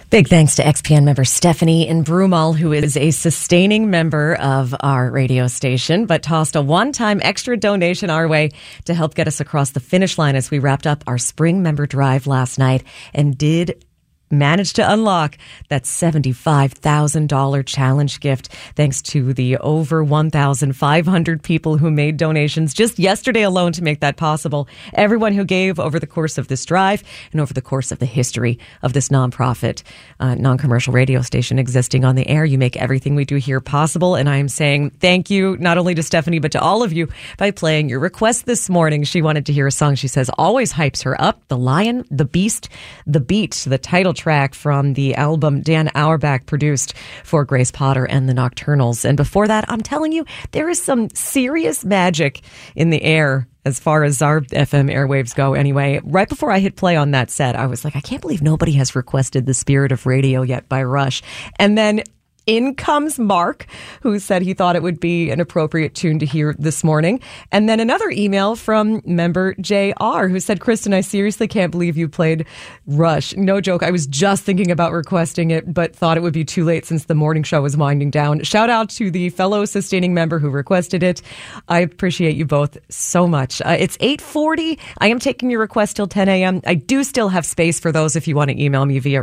Big thanks to XPN member Stephanie in Broomall, who is a sustaining member of our radio station, but tossed a one-time extra donation our way to help get us across the finish line as we wrapped up our spring member drive last night and did managed to unlock that $75,000 challenge gift thanks to the over 1,500 people who made donations just yesterday alone to make that possible. Everyone who gave over the course of this drive and over the course of the history of this nonprofit, non-commercial radio station existing on the air. You make everything we do here possible. And I am saying thank you not only to Stephanie, but to all of you by playing your request this morning. She wanted to hear a song she says always hypes her up. The Lion, the Beast, the Beat, the title track from the album Dan Auerbach produced for Grace Potter and the Nocturnals. And before that, I'm telling you, there is some serious magic in the air as far as our FM airwaves go anyway. Right before I hit play on that set, I was like, I can't believe nobody has requested The Spirit of Radio yet by Rush. And then in comes Mark, who said he thought it would be an appropriate tune to hear this morning. And then another email from member JR, who said, Kristen, I seriously can't believe you played Rush. No joke. I was just thinking about requesting it, but thought it would be too late since the morning show was winding down. Shout out to the fellow sustaining member who requested it. I appreciate you both so much. It's 8:40. I am taking your request till 10 a.m. I do still have space for those if you want to email me via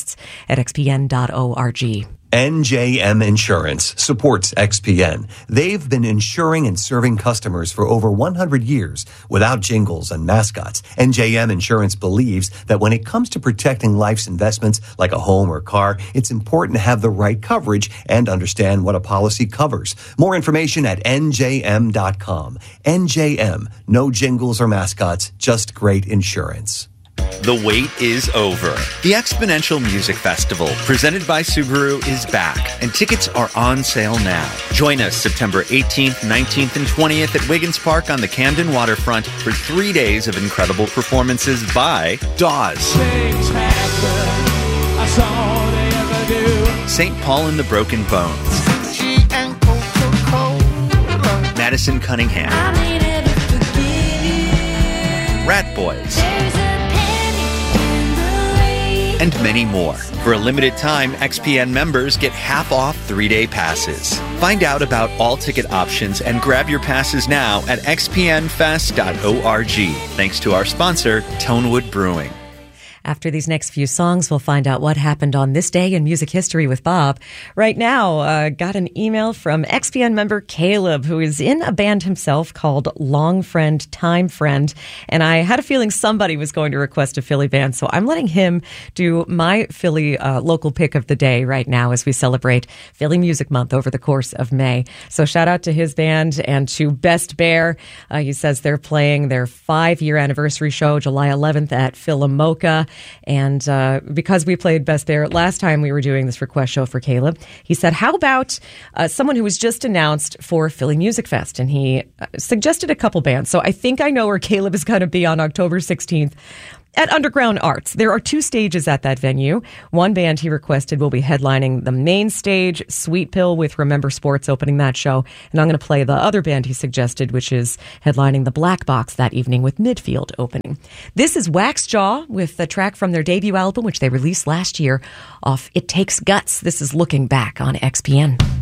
requests@xpn.org. NJM Insurance supports XPN. They've been insuring and serving customers for over 100 years without jingles and mascots. NJM Insurance believes that when it comes to protecting life's investments like a home or car, it's important to have the right coverage and understand what a policy covers. More information at njm.com. NJM, no jingles or mascots, just great insurance. The wait is over. The Exponential Music Festival, presented by Subaru, is back, and tickets are on sale now. Join us September 18th, 19th, and 20th at Wiggins Park on the Camden waterfront for 3 days of incredible performances by Dawes, St. Paul and the Broken Bones, Madison Cunningham, Rat Boys, and many more. For a limited time, XPN members get half off 3-day passes. Find out about all ticket options and grab your passes now at xpnfest.org. Thanks to our sponsor, Tonewood Brewing. After these next few songs, we'll find out what happened on this day in music history with Bob. Right now, got an email from XPN member Caleb, who is in a band himself called Long Friend, Time Friend. And I had a feeling somebody was going to request a Philly band, so I'm letting him do my Philly local pick of the day right now as we celebrate Philly Music Month over the course of May. So shout out to his band and to Best Bear. He says they're playing their 5-year anniversary show July 11th at Philomoka. And because we played Best Bear last time we were doing this request show for Caleb, he said, how about someone who was just announced for Philly Music Fest? And he suggested a couple bands. So I think I know where Caleb is going to be on October 16th. At Underground Arts, there are 2 stages at that venue. One band he requested will be headlining the main stage, Sweet Pill, with Remember Sports opening that show. And I'm going to play the other band he suggested, which is headlining the Black Box that evening with Midfield opening. This is Wax Jaw with a track from their debut album, which they released last year, off It Takes Guts. This is Looking Back on XPN.